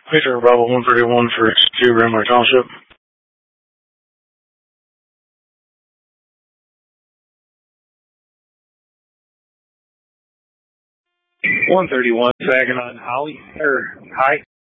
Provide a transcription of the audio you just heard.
Peter, Bravo 131 for 2 Rimmer Township. 131, Saginaw, Holly, High.